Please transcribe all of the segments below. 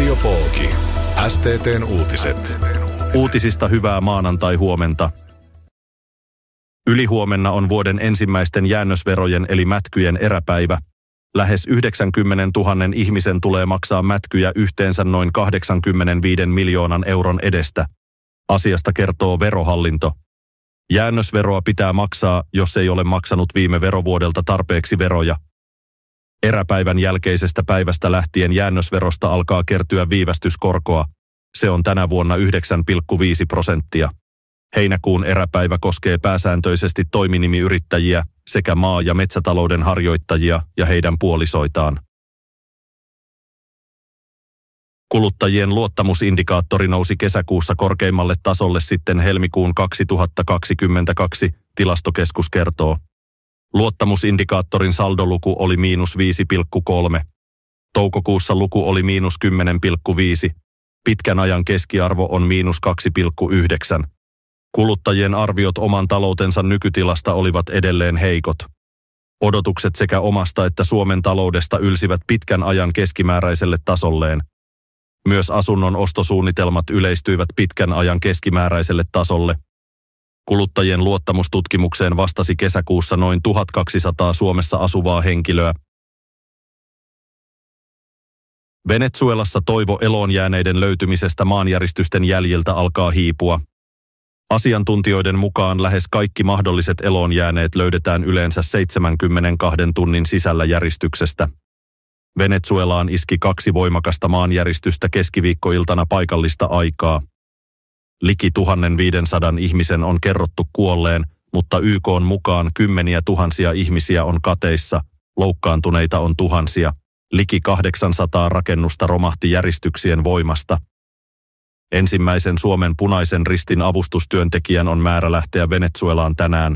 Radio Pooki. STT:n uutiset. Uutisista hyvää maanantai-huomenta. Ylihuomenna on vuoden ensimmäisten jäännösverojen eli mätkyjen eräpäivä. Lähes 90 000 ihmisen tulee maksaa mätkyjä yhteensä noin 85 miljoonan euron edestä. Asiasta kertoo Verohallinto. Jäännösveroa pitää maksaa, jos ei ole maksanut viime verovuodelta tarpeeksi veroja. Eräpäivän jälkeisestä päivästä lähtien jäännösverosta alkaa kertyä viivästyskorkoa. Se on tänä vuonna 9,5%. Heinäkuun eräpäivä koskee pääsääntöisesti toiminimiyrittäjiä sekä maa- ja metsätalouden harjoittajia ja heidän puolisoitaan. Kuluttajien luottamusindikaattori nousi kesäkuussa korkeimmalle tasolle sitten helmikuun 2022, Tilastokeskus kertoo. Luottamusindikaattorin saldoluku oli -5,3. Toukokuussa luku oli -10,5. Pitkän ajan keskiarvo on -2,9. Kuluttajien arviot oman taloutensa nykytilasta olivat edelleen heikot. Odotukset sekä omasta että Suomen taloudesta ylsivät pitkän ajan keskimääräiselle tasolleen. Myös asunnon ostosuunnitelmat yleistyivät pitkän ajan keskimääräiselle tasolle. Kuluttajien luottamustutkimukseen vastasi kesäkuussa noin 1200 Suomessa asuvaa henkilöä. Venezuelassa toivo eloon jääneiden löytymisestä maanjäristysten jäljiltä alkaa hiipua. Asiantuntijoiden mukaan lähes kaikki mahdolliset eloon jääneet löydetään yleensä 72 tunnin sisällä järistyksestä. Venezuelaan iski 2 voimakasta maanjäristystä keskiviikkoiltana paikallista aikaa. Liki 1500 ihmisen on kerrottu kuolleen, mutta YK:n mukaan kymmeniä tuhansia ihmisiä on kateissa, loukkaantuneita on tuhansia. Liki 800 rakennusta romahti järistyksien voimasta. Ensimmäisen Suomen Punaisen Ristin avustustyöntekijän on määrä lähteä Venezuelaan tänään.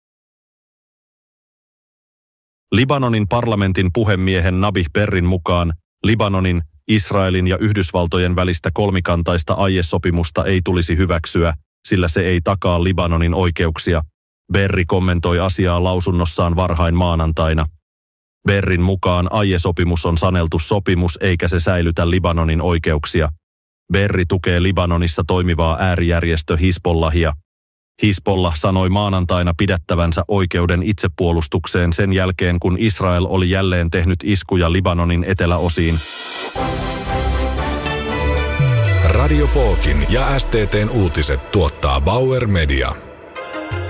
Libanonin parlamentin puhemiehen Nabih Berrin mukaan Libanonin, Israelin ja Yhdysvaltojen välistä kolmikantaista aiesopimusta ei tulisi hyväksyä, sillä se ei takaa Libanonin oikeuksia. Berri kommentoi asiaa lausunnossaan varhain maanantaina. Berrin mukaan aiesopimus on saneltu sopimus eikä se säilytä Libanonin oikeuksia. Berri tukee Libanonissa toimivaa äärijärjestö Hizbollahia. Hizbollah sanoi maanantaina pidättävänsä oikeuden itsepuolustukseen sen jälkeen, kun Israel oli jälleen tehnyt iskuja Libanonin eteläosiin. Radio Pookin ja STT:n uutiset tuottaa Bauer Media.